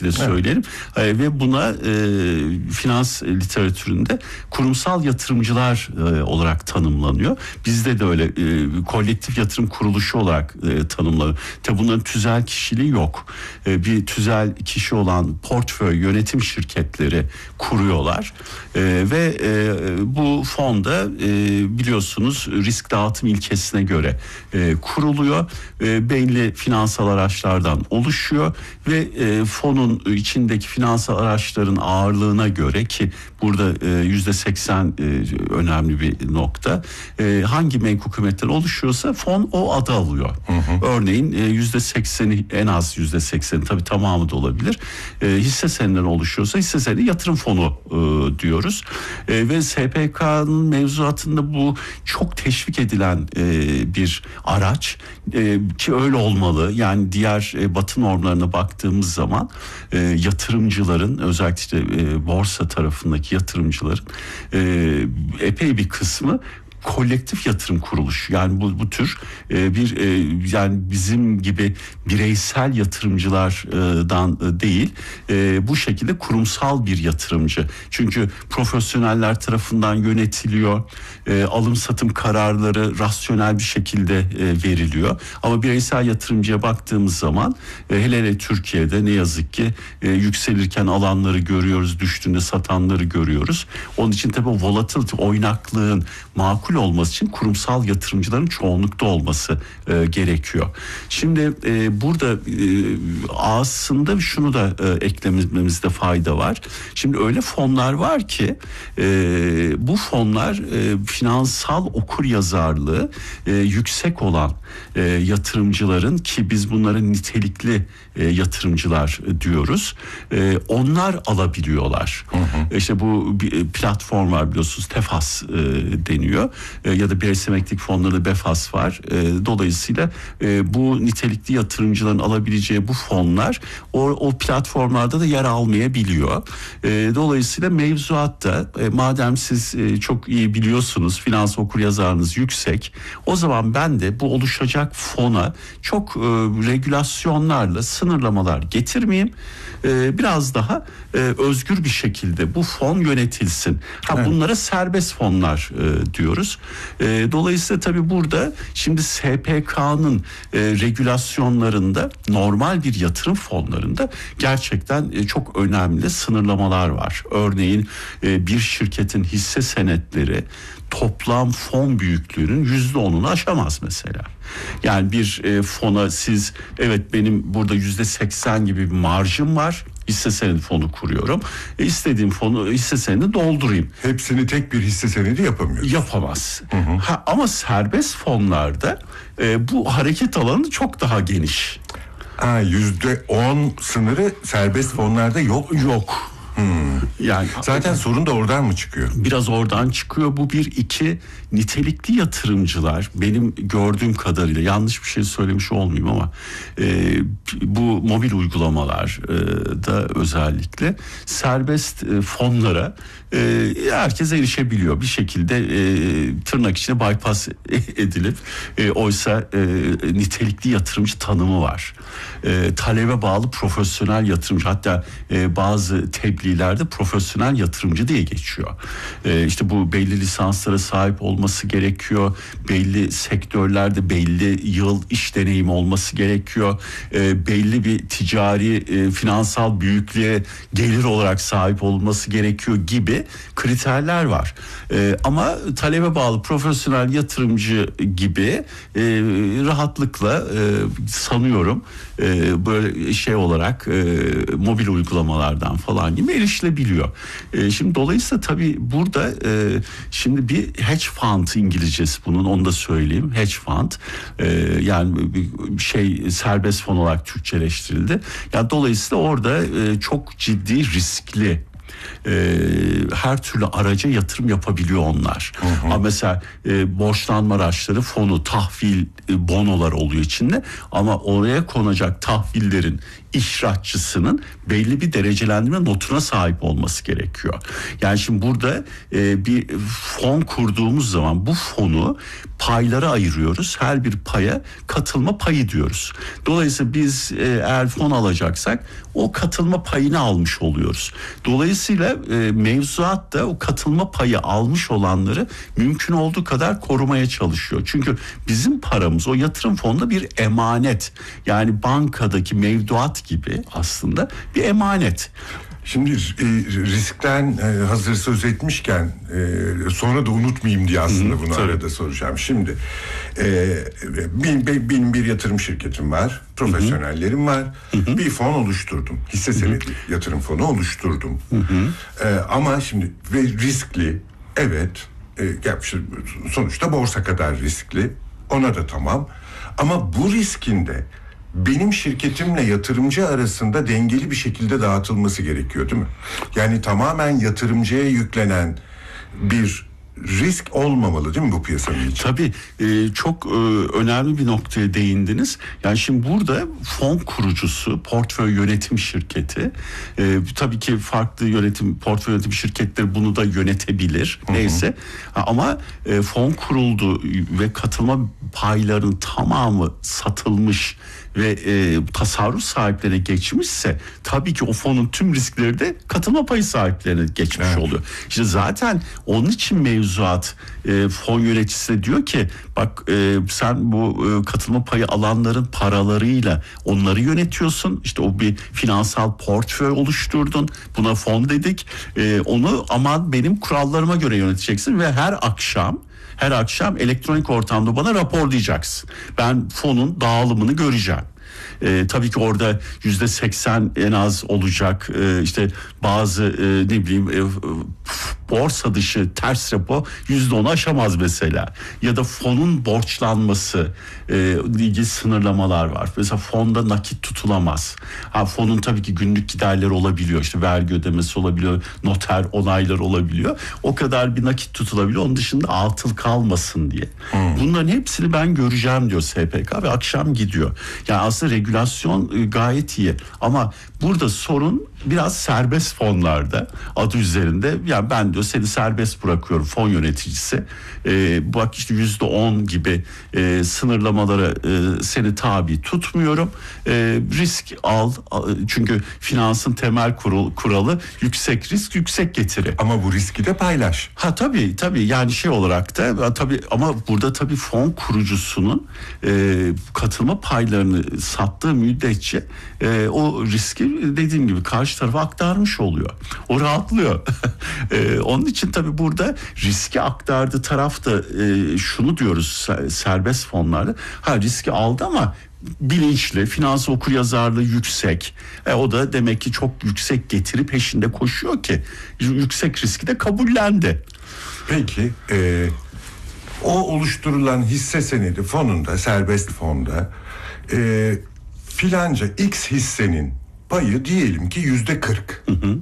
şekilde söyleyelim. Ve buna finans literatüründe kurumsal yatırımcılar olarak tanımlanıyor. Bizde de öyle kolektif yatırım kuruluşu olarak tanımlanıyor. Tabi bunların tüzel kişiliği yok. Bir tüzel kişi olan portföy yönetim şirketleri kuruyorlar. Ve bu fonda biliyorsunuz risk dağıtım ilkesine göre kuruluyor. Belli finansal araçlardan oluşuyor ve fonun içindeki finansal araçların ağırlığına göre, ki burada %80 önemli bir nokta, hangi menkul kıymetler oluşuyorsa fon o adı alıyor. Örneğin %80'i, en az %80'i, tabii tamamı da olabilir, hisse senedinden oluşuyorsa hisse senedi yatırım fonu diyoruz. Ve SPK'nın mevzuatında bu çok teşvik edilen bir araç, ki öyle olmalı. Yani diğer batı normlarına baktığımız zaman yatırımcıların, özellikle işte borsa tarafındaki yatırımcıların epey bir kısmı kolektif yatırım kuruluşu. Yani bu tür bir yani bizim gibi bireysel yatırımcılardan değil, bu şekilde kurumsal bir yatırımcı. Çünkü profesyoneller tarafından yönetiliyor. Alım satım kararları rasyonel bir şekilde veriliyor. Ama bireysel yatırımcıya baktığımız zaman hele Türkiye'de ne yazık ki yükselirken alanları görüyoruz, düştüğünde satanları görüyoruz. Onun için tabii volatility, oynaklığın makul olması için kurumsal yatırımcıların çoğunlukta olması gerekiyor. Şimdi burada aslında şunu da eklememizde fayda var. Şimdi öyle fonlar var ki bu fonlar finansal okuryazarlığı yüksek olan yatırımcıların, ki biz bunların nitelikli yatırımcılar diyoruz, onlar alabiliyorlar. İşte bu bir platform var biliyorsunuz, Tefas deniyor. Ya da bireysel emeklilik fonlarında BEFAS var. Dolayısıyla bu nitelikli yatırımcıların alabileceği bu fonlar o platformlarda da yer almayabiliyor. Dolayısıyla mevzuatta madem siz çok iyi biliyorsunuz, finans okuryazarlığınız yüksek, o zaman ben de bu oluşacak fona çok regülasyonlarla sınırlamalar getirmeyeyim. Biraz daha özgür bir şekilde bu fon yönetilsin. Evet. Bunlara serbest fonlar diyoruz. Dolayısıyla tabii burada şimdi SPK'nın regülasyonlarında, normal bir yatırım fonlarında gerçekten çok önemli sınırlamalar var. Örneğin bir şirketin hisse senetleri toplam fon büyüklüğünün %10'unu aşamaz mesela. Yani bir fona siz, evet benim burada %80 gibi bir marjım var, hisse senedi fonu kuruyorum, istediğim fonu, hisse senedi doldurayım. Hepsini tek bir hisse senedi yapamıyoruz. Yapamaz. Ama serbest fonlarda bu hareket alanı çok daha geniş. %10 sınırı serbest fonlarda yok. Yani zaten sorun da oradan mı çıkıyor? Biraz oradan çıkıyor. Bu bir. İki, nitelikli yatırımcılar benim gördüğüm kadarıyla, yanlış bir şey söylemiş olmayayım ama bu mobil uygulamalar da özellikle serbest fonlara herkes erişebiliyor. Bir şekilde tırnak içinde bypass edilip oysa nitelikli yatırımcı tanımı var. Talebe bağlı profesyonel yatırımcı, hatta bazı tebliğlerde profesyonel yatırımcı diye geçiyor. İşte bu belli lisanslara sahip olması gerekiyor. Belli sektörlerde belli yıl iş deneyimi olması gerekiyor. Belli bir ticari finansal büyüklüğe gelir olarak sahip olması gerekiyor gibi kriterler var. Ama talebe bağlı profesyonel yatırımcı gibi rahatlıkla sanıyorum böyle şey olarak mobil uygulamalardan falan gibi erişilebiliyor. Şimdi dolayısıyla tabii burada şimdi bir hedge fund, İngilizcesi bunun, onu da söyleyeyim. Hedge fund yani şey serbest fon olarak Türkçeleştirildi. Yani dolayısıyla orada çok ciddi riskli her türlü araca yatırım yapabiliyor onlar. Ama mesela borçlanma araçları fonu, tahvil bonolar oluyor içinde, ama oraya konacak tahvillerin ihraççısının belli bir derecelendirme notuna sahip olması gerekiyor. Yani şimdi burada bir fon kurduğumuz zaman bu fonu paylara ayırıyoruz. Her bir paya katılma payı diyoruz. Dolayısıyla biz eğer fon alacaksak o katılma payını almış oluyoruz. Dolayısıyla mevzuat da o katılma payı almış olanları mümkün olduğu kadar korumaya çalışıyor. Çünkü bizim paramız o yatırım fonunda bir emanet. Yani bankadaki mevduat gibi aslında bir emanet. Şimdi riskten hazır söz etmişken sonra da unutmayayım diye aslında bunu arada soracağım. Şimdi benim bir yatırım şirketim var, profesyonellerim var, bir fon oluşturdum, hisse senedi yatırım fonu oluşturdum. Ama şimdi ve riskli, evet, sonuçta borsa kadar riskli, ona da tamam. Ama bu riskin de benim şirketimle yatırımcı arasında dengeli bir şekilde dağıtılması gerekiyor, değil mi? Yani tamamen yatırımcıya yüklenen bir risk olmamalı, değil mi bu piyasanın için? Tabii çok önemli bir noktaya değindiniz. Yani şimdi burada fon kurucusu, portföy yönetim şirketi, tabii ki farklı portföy yönetim şirketleri bunu da yönetebilir. Neyse. Ama fon kuruldu ve katılma paylarının tamamı satılmış ve tasarruf sahiplerine geçmişse tabii ki o fonun tüm riskleri de katılma payı sahiplerine geçmiş oluyor. İşte zaten onun için mevzuat fon yöneticisine diyor ki bak sen bu katılma payı alanların paralarıyla onları yönetiyorsun. İşte o bir finansal portföy oluşturdun. Buna fon dedik. Onu aman benim kurallarıma göre yöneteceksin ve her akşam elektronik ortamda bana raporlayacaksın. Ben fonun dağılımını göreceğim. Tabii ki orada %80 en az olacak. İşte bazı borsa dışı ters repo %10'u aşamaz mesela. Ya da fonun borçlanması ilgili sınırlamalar var. Mesela fonda nakit tutulamaz. Fonun tabii ki günlük giderleri olabiliyor. İşte vergi ödemesi olabiliyor. Noter onaylar olabiliyor. O kadar bir nakit tutulabiliyor. Onun dışında atıl kalmasın diye. Bunların hepsini ben göreceğim diyor SPK ve akşam gidiyor. Yani aslında regülasyon gayet iyi. Ama burada sorun biraz serbest fonlarda, adı üzerinde. Yani ben diyor seni serbest bırakıyorum fon yöneticisi. Bak işte %10 gibi sınırlamalara seni tabi tutmuyorum. Risk al. Çünkü finansın temel kuralı yüksek risk yüksek getiri. Ama bu riski de paylaş. Tabii yani şey olarak da tabii ama burada tabii fon kurucusunun katılma paylarını sattığı müddetçe o riski dediğim gibi karşı tarafa aktarmış oluyor. O rahatlıyor. Onun için tabii burada riski aktardığı taraf da şunu diyoruz serbest fonlarda. Riski aldı ama bilinçli, finans okuryazarlığı yüksek. O da demek ki çok yüksek getiri peşinde koşuyor ki yüksek riski de kabullendi. Peki o oluşturulan hisse senedi fonunda, serbest fonda filanca X hissenin payı diyelim ki %40.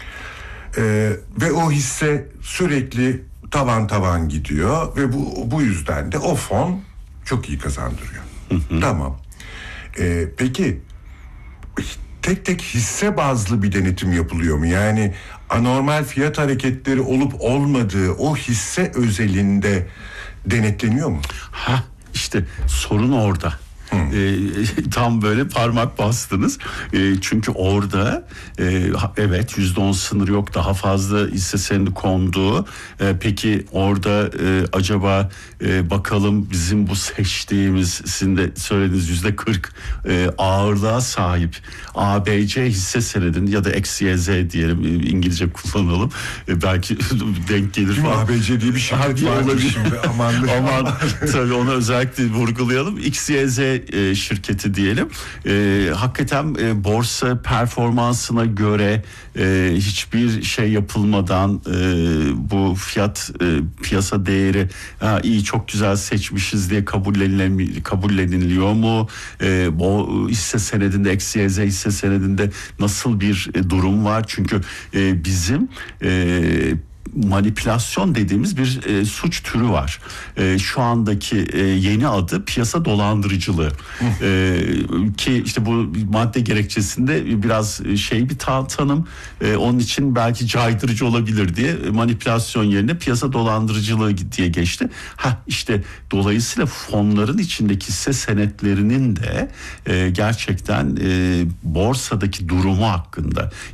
Ve o hisse sürekli tavan gidiyor ve bu yüzden de o fon çok iyi kazandırıyor. Tamam. Peki tek hisse bazlı bir denetim yapılıyor mu? Yani anormal fiyat hareketleri olup olmadığı o hisse özelinde denetleniyor mu? İşte sorun orada. Tam böyle parmak bastınız. Çünkü orada evet %10 sınır yok, daha fazla hisse senedi kondu. Peki orada acaba bakalım bizim bu seçtiğimiz, sizin de söylediğiniz %40 ağırlığa sahip ABC hisse senedinin ya da XYZ diyelim, İngilizce kullanalım. Belki denk gelir falan. ABC diye bir şirket vardır şimdi. Aman tabii onu özellikle vurgulayalım. XYZ şirketi diyelim. Hakikaten borsa performansına göre hiçbir şey yapılmadan bu piyasa değeri iyi, çok güzel seçmişiz diye kabulleniliyor mu? Bu hisse senedinde, XYZ hisse senedinde nasıl bir durum var? Çünkü bizim manipülasyon dediğimiz bir suç türü var. Şu andaki yeni adı piyasa dolandırıcılığı. Ki işte bu madde gerekçesinde biraz bir tanım. Onun için belki caydırıcı olabilir diye manipülasyon yerine piyasa dolandırıcılığı diye geçti. İşte dolayısıyla fonların içindeki hisse senetlerinin de gerçekten borsadaki durumu hakkında,